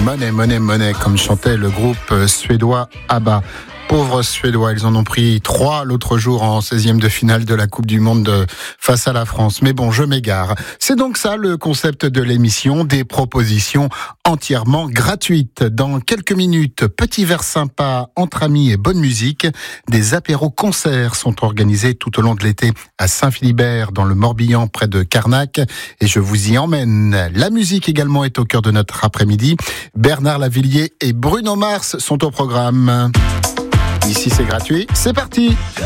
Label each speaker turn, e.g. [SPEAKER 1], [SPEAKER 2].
[SPEAKER 1] Money, money, money, comme chantait le groupe suédois ABBA. Pauvres Suédois, ils en ont pris 3 l'autre jour en 16e de finale de la Coupe du Monde face à la France. Mais bon, je m'égare. C'est donc ça le concept de l'émission, des propositions entièrement gratuites. Dans quelques minutes, petit verre sympa entre amis et bonne musique. Des apéros-concerts sont organisés tout au long de l'été à Saint-Philibert, dans le Morbihan, près de Carnac. Et je vous y emmène. La musique également est au cœur de notre après-midi. Bernard Lavilliers et Bruno Mars sont au programme. Ici c'est gratuit, c'est parti.